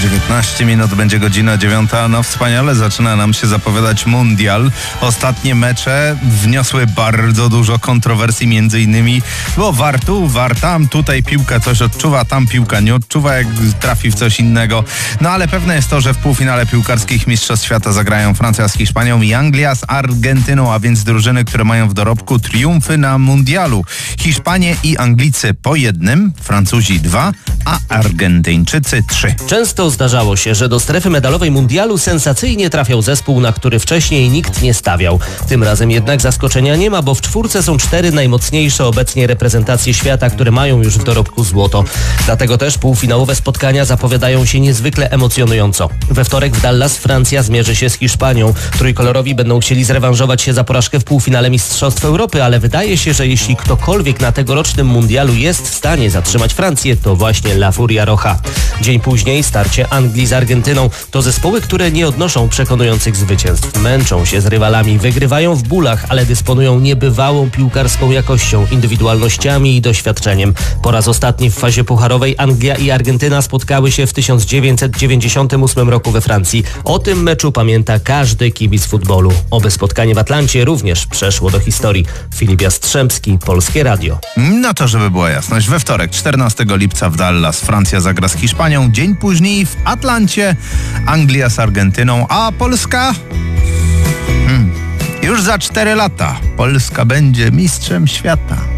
19 minut, będzie godzina 9. No wspaniale zaczyna nam się zapowiadać mundial. Ostatnie mecze wniosły bardzo dużo kontrowersji, między innymi bo VAR tu, VAR tam, tutaj piłka coś odczuwa, tam piłka nie odczuwa, jak trafi w coś innego. No ale pewne jest to, że w półfinale piłkarskich Mistrzostw Świata zagrają Francja z Hiszpanią i Anglia z Argentyną, a więc drużyny, które mają w dorobku triumfy na mundialu. Hiszpanie i Anglicy po jednym, Francuzi 2, a Argentyńczycy 3. Często zdarzało się, że do strefy medalowej mundialu sensacyjnie trafiał zespół, na który wcześniej nikt nie stawiał. Tym razem jednak zaskoczenia nie ma, bo w czwórce są 4 najmocniejsze obecnie reprezentacje świata, które mają już w dorobku złoto. Dlatego też półfinałowe spotkania zapowiadają się niezwykle emocjonująco. We wtorek w Dallas Francja zmierzy się z Hiszpanią. Trójkolorowi będą chcieli zrewanżować się za porażkę w półfinale Mistrzostw Europy, ale wydaje się, że jeśli ktokolwiek na tegorocznym mundialu jest w stanie zatrzymać Francję, to właśnie La Furia Roja. Dzień później starcie Anglii z Argentyną. To zespoły, które nie odnoszą przekonujących zwycięstw. Męczą się z rywalami, wygrywają w bólach, ale dysponują niebywałą piłkarską jakością, indywidualnościami i doświadczeniem. Po raz ostatni w fazie pucharowej Anglia i Argentyna spotkały się w 1998 roku we Francji. O tym meczu pamięta każdy kibic futbolu. Oby spotkanie w Atlancie również przeszło do historii. Filip Jastrzębski, Polskie Radio. No to żeby była jasność, we wtorek 14 lipca w Dallas Francja zagra z Hiszpanią, dzień później w Atlancie Anglia z Argentyną, a Polska? Już za 4 lata Polska będzie mistrzem świata.